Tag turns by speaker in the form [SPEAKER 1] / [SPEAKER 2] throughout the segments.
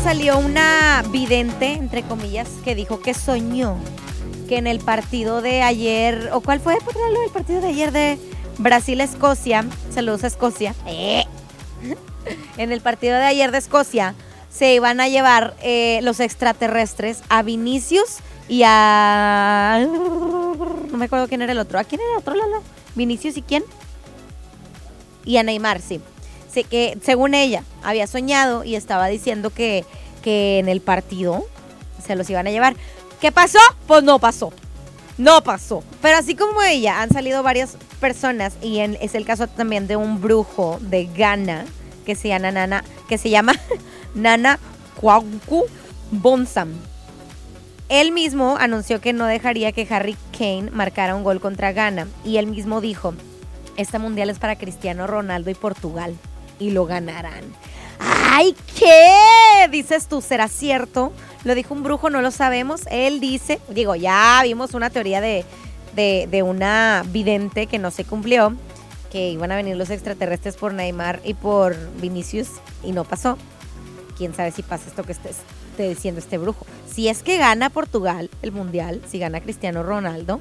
[SPEAKER 1] salió una vidente, entre comillas, que dijo que soñó que en el partido de ayer, ¿o cuál fue el partido de ayer de Brasil-Escocia? Saludos a Escocia. En el partido de ayer de Escocia se iban a llevar los extraterrestres a Vinicius y a... No me acuerdo quién era el otro. ¿A quién era el otro, Lala? ¿Vinicius y quién? Y a Neymar, sí. Que según ella había soñado y estaba diciendo que en el partido se los iban a llevar. ¿Qué pasó? Pues no pasó. No pasó. Pero así como ella, han salido varias personas y es el caso también de un brujo de Ghana que se llama Nana Kwaku Bonsam. Él mismo anunció que no dejaría que Harry Kane marcara un gol contra Ghana y él mismo dijo: este mundial es para Cristiano Ronaldo y Portugal y lo ganarán. ¡Ay, qué! Dices tú, ¿será cierto? Lo dijo un brujo, no lo sabemos. Él dice, ya vimos una teoría de una vidente que no se cumplió, que iban a venir los extraterrestres por Neymar y por Vinicius y no pasó. Quién sabe si pasa esto que esté diciendo este brujo. Si es que gana Portugal el mundial, si gana Cristiano Ronaldo,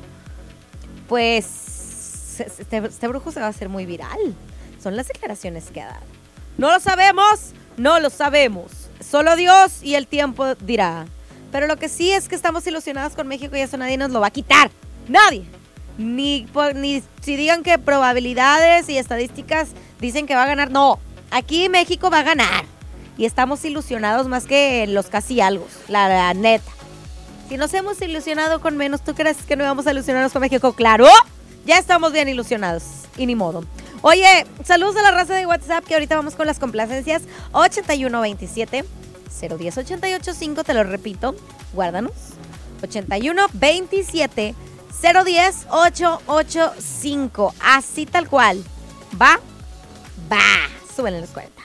[SPEAKER 1] pues este brujo se va a hacer muy viral. Son las declaraciones que ha dado. No lo sabemos. Solo Dios y el tiempo dirá. Pero lo que sí es que estamos ilusionados con México y eso nadie nos lo va a quitar. Nadie. Ni si digan que probabilidades y estadísticas dicen que va a ganar. No, aquí México va a ganar. Y estamos ilusionados más que los casi algo. La neta. Si nos hemos ilusionado con menos, ¿tú crees que no vamos a ilusionarnos con México? ¡Claro! Ya estamos bien ilusionados. Y ni modo. Oye, saludos a la raza de WhatsApp, que ahorita vamos con las complacencias. 8127 010 885, te lo repito, guárdanos. 8127 010 885. Así tal cual. Va. Súbenle los 40.